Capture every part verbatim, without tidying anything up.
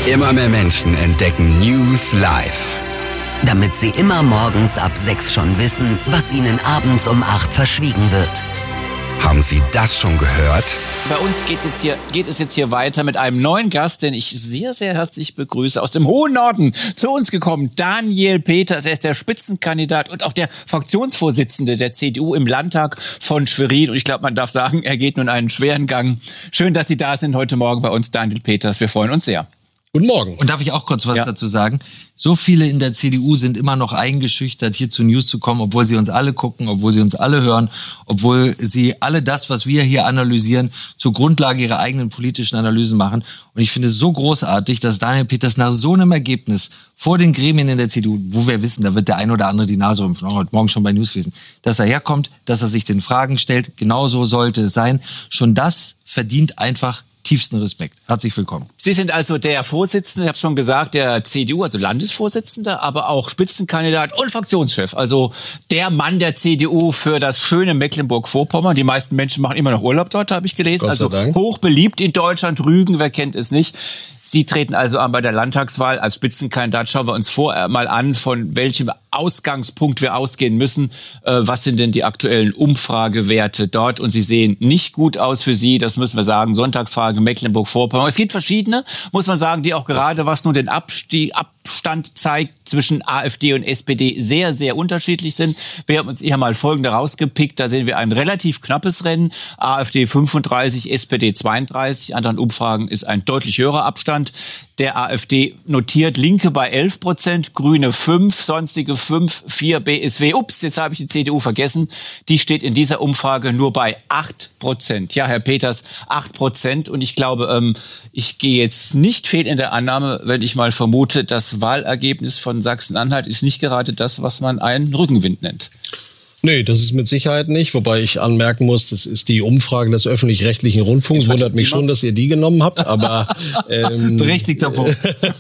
Immer mehr Menschen entdecken News live. Damit sie immer morgens ab sechs schon wissen, was ihnen abends um acht verschwiegen wird. Haben Sie das schon gehört? Bei uns geht, jetzt hier, geht es jetzt hier weiter mit einem neuen Gast, den ich sehr, sehr herzlich begrüße. Aus dem hohen Norden zu uns gekommen, Daniel Peters. Er ist der Spitzenkandidat und auch der Fraktionsvorsitzende der C D U im Landtag von Schwerin. Und ich glaube, man darf sagen, er geht nun einen schweren Gang. Schön, dass Sie da sind heute Morgen bei uns, Daniel Peters. Wir freuen uns sehr. Guten Morgen. Und darf ich auch kurz was ja. dazu sagen? So viele in der C D U sind immer noch eingeschüchtert, hier zu News zu kommen, obwohl sie uns alle gucken, obwohl sie uns alle hören, obwohl sie alle das, was wir hier analysieren, zur Grundlage ihrer eigenen politischen Analysen machen. Und ich finde es so großartig, dass Daniel Peters nach so einem Ergebnis vor den Gremien in der C D U, wo wir wissen, da wird der ein oder andere die Nase rümpfen, heute Morgen schon bei News gewesen, dass er herkommt, dass er sich den Fragen stellt, genau so sollte es sein. Schon das verdient einfach tiefsten Respekt. Herzlich willkommen. Sie sind also der Vorsitzende, ich habe schon gesagt, der C D U, also Landesvorsitzender, aber auch Spitzenkandidat und Fraktionschef. Also der Mann der C D U für das schöne Mecklenburg-Vorpommern. Die meisten Menschen machen immer noch Urlaub dort, habe ich gelesen. Gott sei Also Dank. hoch beliebt in Deutschland, Rügen, wer kennt es nicht. Sie treten also an bei der Landtagswahl als Spitzenkandidat. Schauen wir uns vorher mal an, von welchem Ausgangspunkt wir ausgehen müssen. Äh, was sind denn die aktuellen Umfragewerte dort? Und Sie sehen nicht gut aus für Sie, das müssen wir sagen. Sonntagsfrage Mecklenburg-Vorpommern. Es gibt verschiedene, muss man sagen, die auch gerade, was nun den Abstieg, Abstand zeigt zwischen AfD und S P D, sehr, sehr unterschiedlich sind. Wir haben uns hier mal folgende rausgepickt. Da sehen wir ein relativ knappes Rennen. AfD fünfunddreißig, S P D zweiunddreißig. Anderen Umfragen ist ein deutlich höherer Abstand. Der AfD notiert Linke bei elf Prozent, Grüne fünf, sonstige fünf, vier B S W. Ups, jetzt habe ich die C D U vergessen. Die steht in dieser Umfrage nur bei acht Prozent. Ja, Herr Peters, acht Prozent. Und ich glaube, ähm, ich gehe jetzt nicht fehl in der Annahme, wenn ich mal vermute, das Wahlergebnis von Sachsen-Anhalt ist nicht gerade das, was man einen Rückenwind nennt. Nee, das ist mit Sicherheit nicht, wobei ich anmerken muss, das ist die Umfrage des öffentlich-rechtlichen Rundfunks. Wundert mich schon, dass ihr die genommen habt, aber ähm, berechtigter Punkt.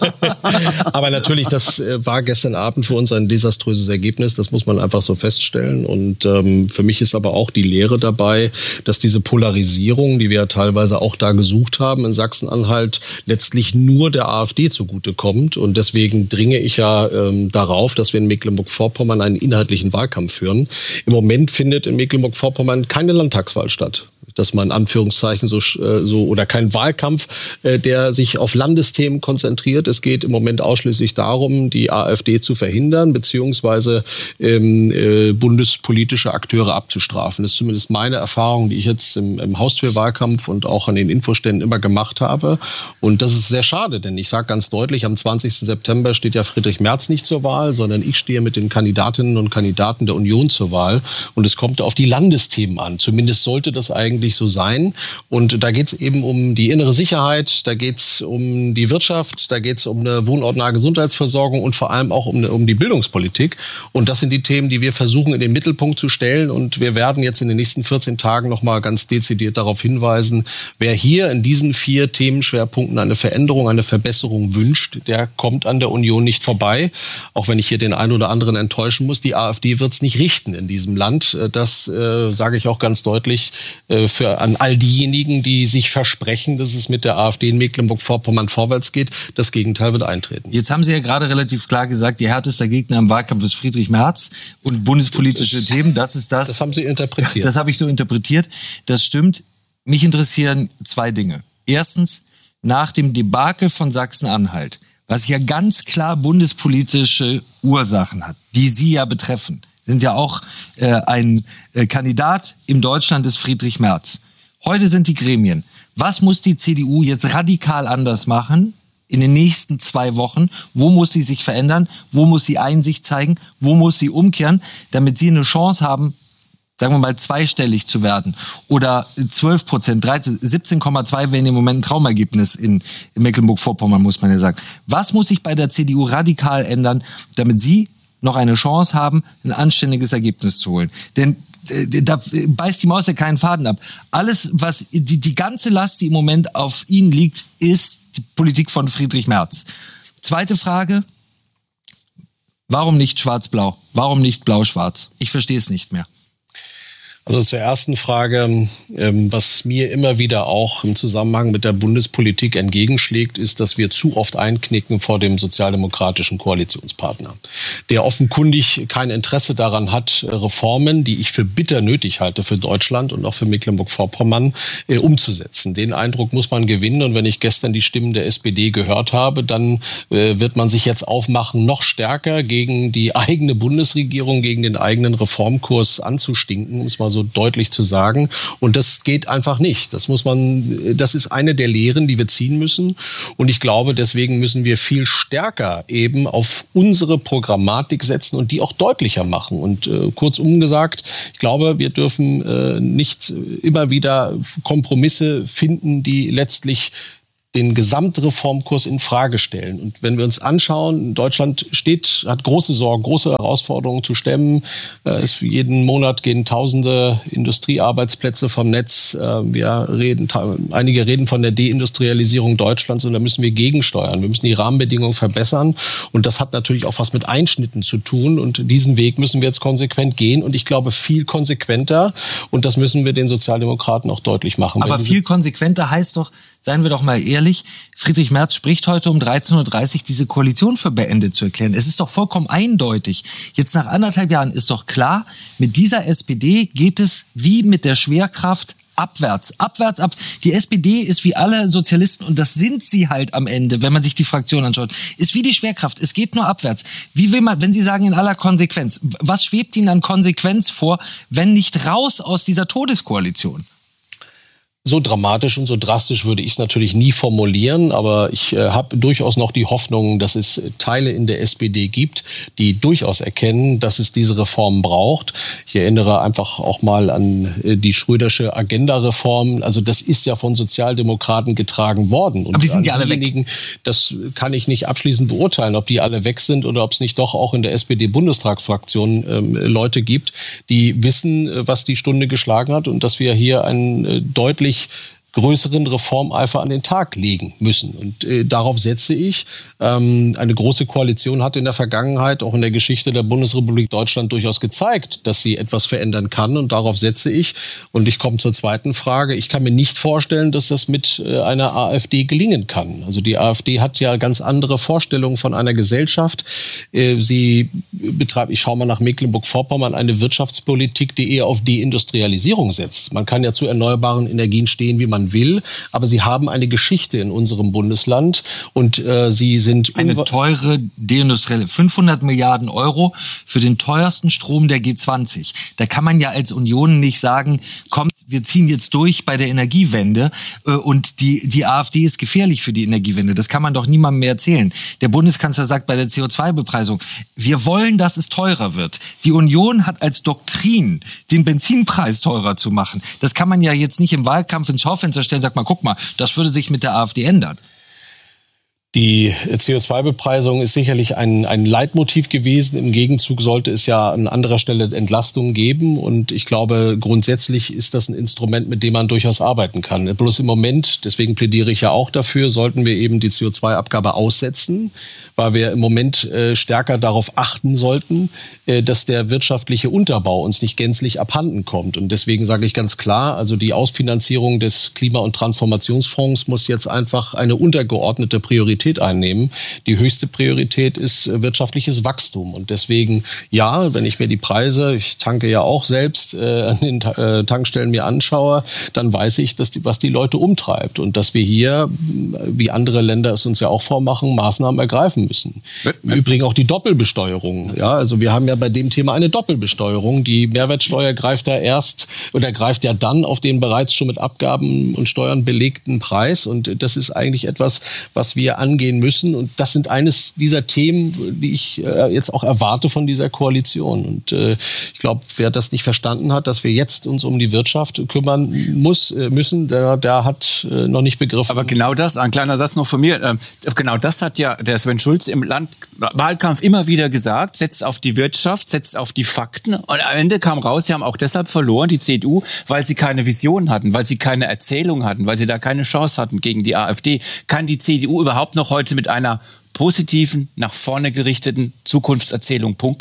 Aber natürlich, das war gestern Abend für uns ein desaströses Ergebnis, das muss man einfach so feststellen. Und ähm, für mich ist aber auch die Lehre dabei, dass diese Polarisierung, die wir ja teilweise auch da gesucht haben in Sachsen-Anhalt, letztlich nur der AfD zugutekommt. Und deswegen dringe ich ja ähm, darauf, dass wir in Mecklenburg-Vorpommern einen inhaltlichen Wahlkampf führen. Im Moment findet in Mecklenburg-Vorpommern keine Landtagswahl statt. Dass man Anführungszeichen so, so oder kein Wahlkampf, äh, der sich auf Landesthemen konzentriert. Es geht im Moment ausschließlich darum, die AfD zu verhindern, beziehungsweise ähm, äh, bundespolitische Akteure abzustrafen. Das ist zumindest meine Erfahrung, die ich jetzt im, im Haustürwahlkampf und auch an den Infoständen immer gemacht habe. Und das ist sehr schade, denn ich sage ganz deutlich, am zwanzigsten September steht ja Friedrich Merz nicht zur Wahl, sondern ich stehe mit den Kandidatinnen und Kandidaten der Union zur Wahl. Und es kommt auf die Landesthemen an. Zumindest sollte das eigentlich so sein. Und da geht es eben um die innere Sicherheit, da geht es um die Wirtschaft, da geht es um eine wohnortnahe Gesundheitsversorgung und vor allem auch um, eine, um die Bildungspolitik. Und das sind die Themen, die wir versuchen in den Mittelpunkt zu stellen. Und wir werden jetzt in den nächsten vierzehn Tagen nochmal ganz dezidiert darauf hinweisen, wer hier in diesen vier Themenschwerpunkten eine Veränderung, eine Verbesserung wünscht, der kommt an der Union nicht vorbei. Auch wenn ich hier den einen oder anderen enttäuschen muss, die AfD wird es nicht richten in diesem Land. Das äh, sage ich auch ganz deutlich äh, für an all diejenigen, die sich versprechen, dass es mit der AfD in Mecklenburg-Vorpommern vorwärts geht. Das Gegenteil wird eintreten. Jetzt haben Sie ja gerade relativ klar gesagt, Ihr härtester Gegner im Wahlkampf ist Friedrich Merz und bundespolitische das, Themen, das ist das. Das haben Sie interpretiert. Das habe ich so interpretiert. Das stimmt. Mich interessieren zwei Dinge. Erstens, nach dem Debakel von Sachsen-Anhalt, was ja ganz klar bundespolitische Ursachen hat, die Sie ja betreffen, sind ja auch äh, ein äh, Kandidat im Deutschland des Friedrich Merz. Heute sind die Gremien. Was muss die C D U jetzt radikal anders machen in den nächsten zwei Wochen? Wo muss sie sich verändern? Wo muss sie Einsicht zeigen? Wo muss sie umkehren, damit sie eine Chance haben, sagen wir mal, zweistellig zu werden? Oder zwölf Prozent, dreizehn, siebzehn Komma zwei wären im Moment ein Traumergebnis in, in Mecklenburg-Vorpommern, muss man ja sagen. Was muss sich bei der C D U radikal ändern, damit sie noch eine Chance haben, ein anständiges Ergebnis zu holen? Denn äh, da beißt die Maus ja keinen Faden ab. Alles, was die, die ganze Last, die im Moment auf ihnen liegt, ist die Politik von Friedrich Merz. Zweite Frage: Warum nicht schwarz-blau? Warum nicht blau-schwarz? Ich verstehe es nicht mehr. Also zur ersten Frage, was mir immer wieder auch im Zusammenhang mit der Bundespolitik entgegenschlägt, ist, dass wir zu oft einknicken vor dem sozialdemokratischen Koalitionspartner, der offenkundig kein Interesse daran hat, Reformen, die ich für bitter nötig halte für Deutschland und auch für Mecklenburg-Vorpommern, umzusetzen. Den Eindruck muss man gewinnen. Und wenn ich gestern die Stimmen der S P D gehört habe, dann wird man sich jetzt aufmachen, noch stärker gegen die eigene Bundesregierung, gegen den eigenen Reformkurs anzustinken, um es mal so deutlich zu sagen. Und das geht einfach nicht. Das muss man, das ist eine der Lehren, die wir ziehen müssen. Und ich glaube, deswegen müssen wir viel stärker eben auf unsere Programmatik setzen und die auch deutlicher machen. Und äh, kurzum gesagt, ich glaube, wir dürfen äh, nicht immer wieder Kompromisse finden, die letztlich den Gesamtreformkurs in Frage stellen. Und wenn wir uns anschauen, Deutschland steht, hat große Sorgen, große Herausforderungen zu stemmen. Es, jeden Monat gehen tausende Industriearbeitsplätze vom Netz. Wir reden, einige reden von der Deindustrialisierung Deutschlands und da müssen wir gegensteuern. Wir müssen die Rahmenbedingungen verbessern und das hat natürlich auch was mit Einschnitten zu tun und diesen Weg müssen wir jetzt konsequent gehen und ich glaube viel konsequenter und das müssen wir den Sozialdemokraten auch deutlich machen. Aber viel konsequenter heißt doch, seien wir doch mal ehrlich, Friedrich Merz spricht heute um dreizehn Uhr dreißig, diese Koalition für beendet zu erklären. Es ist doch vollkommen eindeutig. Jetzt nach anderthalb Jahren ist doch klar, mit dieser S P D geht es wie mit der Schwerkraft abwärts, abwärts, ab. Die S P D ist wie alle Sozialisten, und das sind sie halt am Ende, wenn man sich die Fraktion anschaut, ist wie die Schwerkraft. Es geht nur abwärts. Wie will man, wenn Sie sagen in aller Konsequenz, was schwebt Ihnen an Konsequenz vor, wenn nicht raus aus dieser Todeskoalition? So dramatisch und so drastisch würde ich es natürlich nie formulieren, aber ich äh, habe durchaus noch die Hoffnung, dass es Teile in der S P D gibt, die durchaus erkennen, dass es diese Reformen braucht. Ich erinnere einfach auch mal an äh, die Schrödersche Agenda-Reform. Also das ist ja von Sozialdemokraten getragen worden. Und aber die sind ja alle weg. Das kann ich nicht abschließend beurteilen, ob die alle weg sind oder ob es nicht doch auch in der S P D-Bundestagsfraktion ähm, Leute gibt, die wissen, was die Stunde geschlagen hat und dass wir hier ein äh, deutlich größeren Reformeifer an den Tag legen müssen. Und äh, darauf setze ich. Ähm, eine große Koalition hat in der Vergangenheit, auch in der Geschichte der Bundesrepublik Deutschland, durchaus gezeigt, dass sie etwas verändern kann. Und darauf setze ich. Und ich komme zur zweiten Frage. Ich kann mir nicht vorstellen, dass das mit äh, einer AfD gelingen kann. Also die AfD hat ja ganz andere Vorstellungen von einer Gesellschaft. Äh, sie betreibt, ich schaue mal nach Mecklenburg-Vorpommern, eine Wirtschaftspolitik, die eher auf Deindustrialisierung setzt. Man kann ja zu erneuerbaren Energien stehen, wie man will, aber sie haben eine Geschichte in unserem Bundesland und äh, sie sind... Eine teure deindustrielle, fünfhundert Milliarden Euro für den teuersten Strom der G zwanzig. Da kann man ja als Union nicht sagen, kommt, wir ziehen jetzt durch bei der Energiewende äh, und die, die AfD ist gefährlich für die Energiewende. Das kann man doch niemandem mehr erzählen. Der Bundeskanzler sagt bei der C O zwei Bepreisung, wir wollen, dass es teurer wird. Die Union hat als Doktrin, den Benzinpreis teurer zu machen. Das kann man ja jetzt nicht im Wahlkampf ins Schaufenster stellen, sagt man, guck mal, das würde sich mit der AfD ändern. Die C O zwei Bepreisung ist sicherlich ein, ein Leitmotiv gewesen. Im Gegenzug sollte es ja an anderer Stelle Entlastungen geben. Und ich glaube, grundsätzlich ist das ein Instrument, mit dem man durchaus arbeiten kann. Bloß im Moment, deswegen plädiere ich ja auch dafür, sollten wir eben die C O zwei Abgabe aussetzen, weil wir im Moment äh, stärker darauf achten sollten, äh, dass der wirtschaftliche Unterbau uns nicht gänzlich abhanden kommt. Und deswegen sage ich ganz klar, also die Ausfinanzierung des Klima- und Transformationsfonds muss jetzt einfach eine untergeordnete Priorität einnehmen. Die höchste Priorität ist wirtschaftliches Wachstum. Und deswegen, ja, wenn ich mir die Preise, ich tanke ja auch selbst, äh, an den äh, Tankstellen mir anschaue, dann weiß ich, dass die, was die Leute umtreibt. Und dass wir hier, wie andere Länder es uns ja auch vormachen, Maßnahmen ergreifen müssen. Im Übrigen auch die Doppelbesteuerung. Ja, also wir haben ja bei dem Thema eine Doppelbesteuerung. Die Mehrwertsteuer greift ja erst oder greift ja dann auf den bereits schon mit Abgaben und Steuern belegten Preis. Und das ist eigentlich etwas, was wir an gehen müssen. Und das sind eines dieser Themen, die ich äh, jetzt auch erwarte von dieser Koalition. Und äh, ich glaube, wer das nicht verstanden hat, dass wir jetzt uns um die Wirtschaft kümmern muss, äh, müssen, der, der hat äh, noch nicht begriffen. Aber genau das, ein kleiner Satz noch von mir, äh, genau das hat ja der Sven Schulz im Land Wahlkampf immer wieder gesagt, setzt auf die Wirtschaft, setzt auf die Fakten. Und am Ende kam raus, sie haben auch deshalb verloren, die C D U, weil sie keine Vision hatten, weil sie keine Erzählung hatten, weil sie da keine Chance hatten gegen die AfD. Kann die C D U überhaupt noch heute mit einer positiven, nach vorne gerichteten Zukunftserzählung punkten?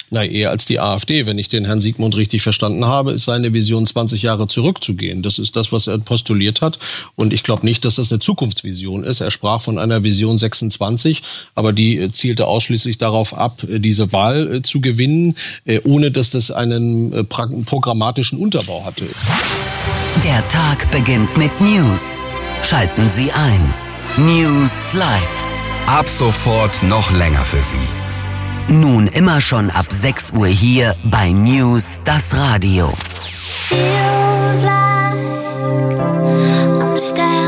Na, eher als die AfD. Wenn ich den Herrn Siegmund richtig verstanden habe, ist seine Vision, zwanzig Jahre zurückzugehen. Das ist das, was er postuliert hat. Und ich glaube nicht, dass das eine Zukunftsvision ist. Er sprach von einer Vision sechsundzwanzig, aber die zielte ausschließlich darauf ab, diese Wahl zu gewinnen, ohne dass das einen programmatischen Unterbau hatte. Der Tag beginnt mit News. Schalten Sie ein. News Live. Ab sofort noch länger für Sie. Nun immer schon ab sechs Uhr hier bei News, das Radio. Feels like I'm standing